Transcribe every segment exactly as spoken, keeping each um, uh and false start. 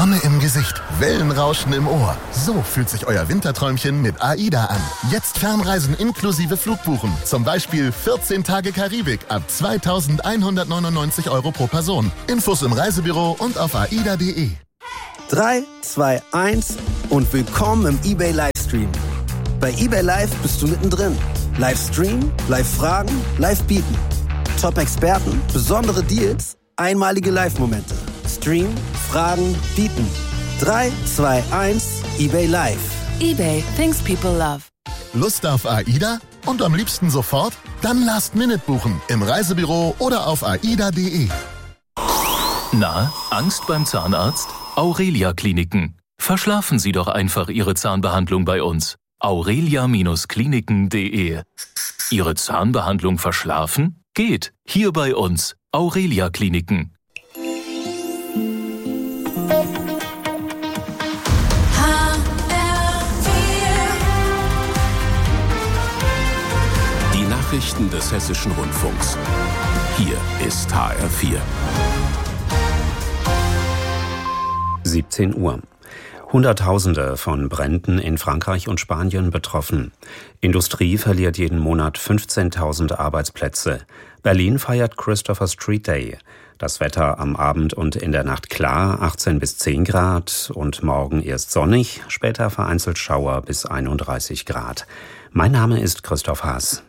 Sonne im Gesicht, Wellenrauschen im Ohr. So fühlt sich euer Winterträumchen mit AIDA an. Jetzt Fernreisen inklusive Flugbuchen. Zum Beispiel vierzehn Tage Karibik ab zweitausendeinhundertneunundneunzig Euro pro Person. Infos im Reisebüro und auf aida punkt de. drei, zwei, eins und willkommen im eBay Livestream. Bei eBay Live bist du mittendrin. Livestream, Live-Fragen, Live-Bieten. Top-Experten, besondere Deals, einmalige Live-Momente. Stream, Fragen, Bieten. drei, zwei, eins, eBay Live. eBay, things people love. Lust auf AIDA? Und am liebsten sofort? Dann Last Minute buchen im Reisebüro oder auf aida punkt de. Na, Angst beim Zahnarzt? Aurelia Kliniken. Verschlafen Sie doch einfach Ihre Zahnbehandlung bei uns. aurelia Kliniken punkt de. Ihre Zahnbehandlung verschlafen? Geht. Hier bei uns. Aurelia Kliniken. Die Nachrichten des Hessischen Rundfunks. Hier ist H R vier. siebzehn Uhr. Hunderttausende von Bränden in Frankreich und Spanien betroffen. Industrie verliert jeden Monat fünfzehntausend Arbeitsplätze. Berlin feiert Christopher Street Day. Das Wetter am Abend und in der Nacht klar, achtzehn bis zehn Grad und morgen erst sonnig, später vereinzelt Schauer bis einunddreißig Grad. Mein Name ist Christoph Haas.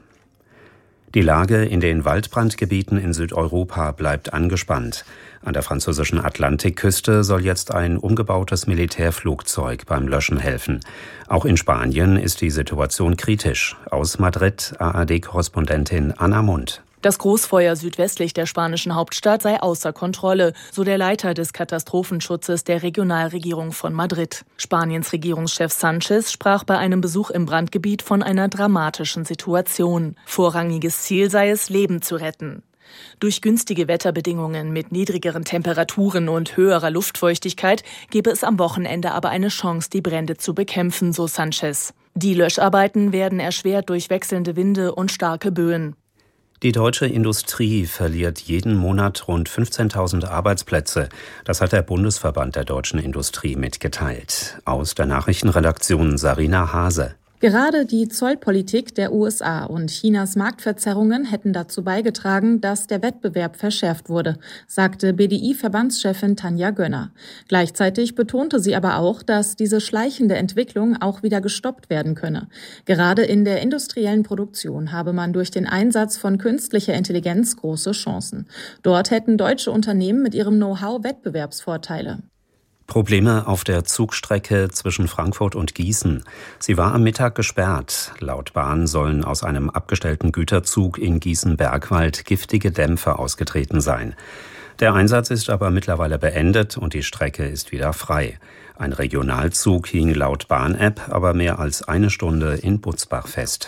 Die Lage in den Waldbrandgebieten in Südeuropa bleibt angespannt. An der französischen Atlantikküste soll jetzt ein umgebautes Militärflugzeug beim Löschen helfen. Auch in Spanien ist die Situation kritisch. Aus Madrid A R D-Korrespondentin Anna Mund. Das Großfeuer südwestlich der spanischen Hauptstadt sei außer Kontrolle, so der Leiter des Katastrophenschutzes der Regionalregierung von Madrid. Spaniens Regierungschef Sánchez sprach bei einem Besuch im Brandgebiet von einer dramatischen Situation. Vorrangiges Ziel sei es, Leben zu retten. Durch günstige Wetterbedingungen mit niedrigeren Temperaturen und höherer Luftfeuchtigkeit gebe es am Wochenende aber eine Chance, die Brände zu bekämpfen, so Sánchez. Die Löscharbeiten werden erschwert durch wechselnde Winde und starke Böen. Die deutsche Industrie verliert jeden Monat rund fünfzehntausend Arbeitsplätze. Das hat der Bundesverband der deutschen Industrie mitgeteilt. Aus der Nachrichtenredaktion Sarina Hase. Gerade die Zollpolitik der U S A und Chinas Marktverzerrungen hätten dazu beigetragen, dass der Wettbewerb verschärft wurde, sagte B D I-Verbandschefin Tanja Gönner. Gleichzeitig betonte sie aber auch, dass diese schleichende Entwicklung auch wieder gestoppt werden könne. Gerade in der industriellen Produktion habe man durch den Einsatz von künstlicher Intelligenz große Chancen. Dort hätten deutsche Unternehmen mit ihrem Know-how Wettbewerbsvorteile. Probleme auf der Zugstrecke zwischen Frankfurt und Gießen. Sie war am Mittag gesperrt. Laut Bahn sollen aus einem abgestellten Güterzug in Gießen-Bergwald giftige Dämpfe ausgetreten sein. Der Einsatz ist aber mittlerweile beendet und die Strecke ist wieder frei. Ein Regionalzug hing laut Bahn-App aber mehr als eine Stunde in Butzbach fest.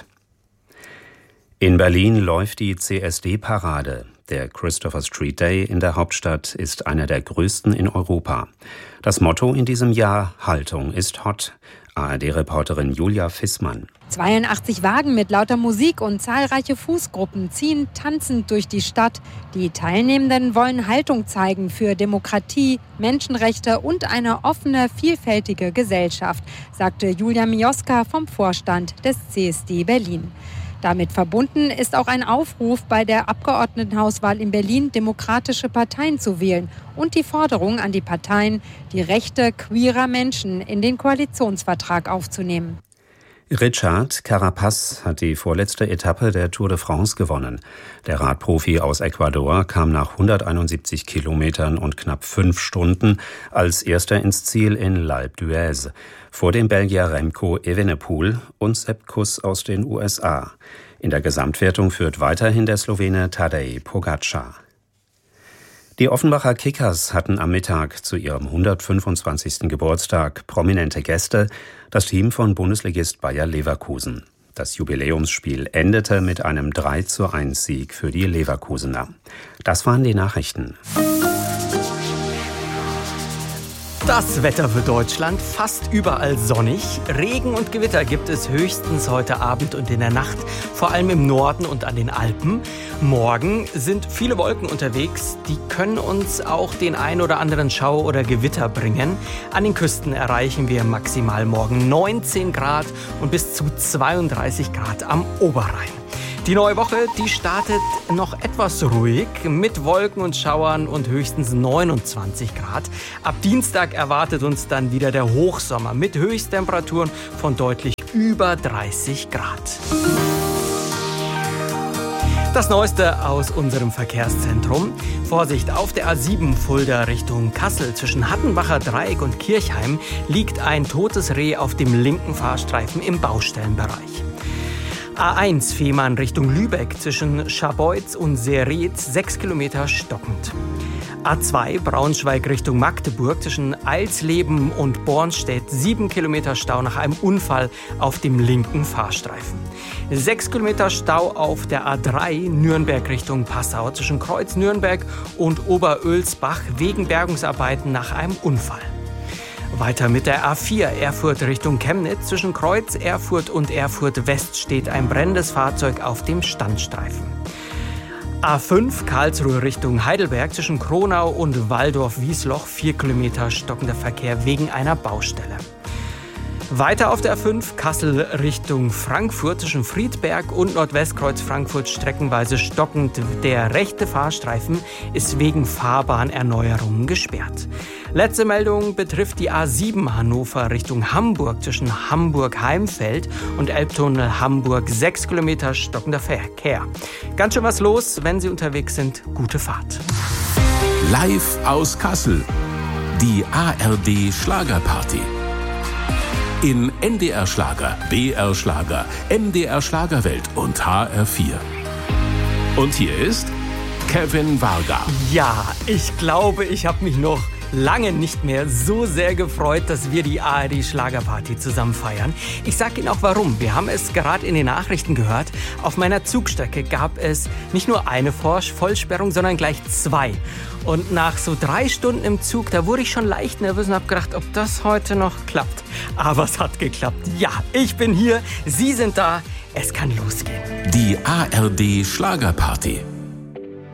In Berlin läuft die C S D-Parade. Der Christopher Street Day in der Hauptstadt ist einer der größten in Europa. Das Motto in diesem Jahr: Haltung ist hot. A R D-Reporterin Julia Fissmann. zweiundachtzig Wagen mit lauter Musik und zahlreiche Fußgruppen ziehen tanzend durch die Stadt. Die Teilnehmenden wollen Haltung zeigen für Demokratie, Menschenrechte und eine offene, vielfältige Gesellschaft, sagte Julia Mioska vom Vorstand des C S D Berlin. Damit verbunden ist auch ein Aufruf, bei der Abgeordnetenhauswahl in Berlin demokratische Parteien zu wählen und die Forderung an die Parteien, die Rechte queerer Menschen in den Koalitionsvertrag aufzunehmen. Richard Carapaz hat die vorletzte Etappe der Tour de France gewonnen. Der Radprofi aus Ecuador kam nach hunderteinundsiebzig Kilometern und knapp fünf Stunden als erster ins Ziel in L'Alpe d'Huez, vor dem Belgier Remco Evenepoel und Sepp Kuss aus den U S A. In der Gesamtwertung führt weiterhin der Slowene Tadej Pogačar. Die Offenbacher Kickers hatten am Mittag zu ihrem hundertfünfundzwanzigsten Geburtstag prominente Gäste, das Team von Bundesligist Bayer Leverkusen. Das Jubiläumsspiel endete mit einem drei zu eins Sieg für die Leverkusener. Das waren die Nachrichten. Das Wetter für Deutschland, fast überall sonnig. Regen und Gewitter gibt es höchstens heute Abend und in der Nacht, vor allem im Norden und an den Alpen. Morgen sind viele Wolken unterwegs, die können uns auch den ein oder anderen Schauer oder Gewitter bringen. An den Küsten erreichen wir maximal morgen neunzehn Grad und bis zu zweiunddreißig Grad am Oberrhein. Die neue Woche, die startet noch etwas ruhig mit Wolken und Schauern und höchstens neunundzwanzig Grad. Ab Dienstag erwartet uns dann wieder der Hochsommer mit Höchsttemperaturen von deutlich über dreißig Grad. Das Neueste aus unserem Verkehrszentrum. Vorsicht, auf der A sieben Fulda Richtung Kassel zwischen Hattenbacher Dreieck und Kirchheim liegt ein totes Reh auf dem linken Fahrstreifen im Baustellenbereich. A eins Fehmarn Richtung Lübeck zwischen Scharbeutz und Seretz sechs Kilometer stockend. A zwei Braunschweig Richtung Magdeburg zwischen Eilsleben und Bornstedt sieben Kilometer Stau nach einem Unfall auf dem linken Fahrstreifen. sechs Kilometer Stau auf der A drei Nürnberg Richtung Passau zwischen Kreuz Nürnberg und Oberölsbach wegen Bergungsarbeiten nach einem Unfall. Weiter mit der A vier Erfurt Richtung Chemnitz. Zwischen Kreuz, Erfurt und Erfurt West steht ein brennendes Fahrzeug auf dem Standstreifen. A fünf Karlsruhe Richtung Heidelberg zwischen Kronau und Walldorf-Wiesloch vier Kilometer stockender Verkehr wegen einer Baustelle. Weiter auf der A fünf Kassel Richtung Frankfurt zwischen Friedberg und Nordwestkreuz Frankfurt streckenweise stockend. Der rechte Fahrstreifen ist wegen Fahrbahnerneuerungen gesperrt. Letzte Meldung betrifft die A sieben Hannover Richtung Hamburg zwischen Hamburg-Heimfeld und Elbtunnel Hamburg sechs Kilometer stockender Verkehr. Ganz schön was los, wenn Sie unterwegs sind. Gute Fahrt. Live aus Kassel. Die A R D Schlagerparty. In N D R Schlager, B R Schlager, M D R Schlagerwelt und H R vier. Und hier ist Kevin Varga. Ja, ich glaube, ich habe mich noch lange nicht mehr so sehr gefreut, dass wir die A R D Schlagerparty zusammen feiern. Ich sage Ihnen auch warum. Wir haben es gerade in den Nachrichten gehört. Auf meiner Zugstrecke gab es nicht nur eine Vollsperrung, sondern gleich zwei. Und nach so drei Stunden im Zug, da wurde ich schon leicht nervös und habe gedacht, ob das heute noch klappt. Aber es hat geklappt. Ja, ich bin hier, Sie sind da, es kann losgehen. Die A R D Schlagerparty.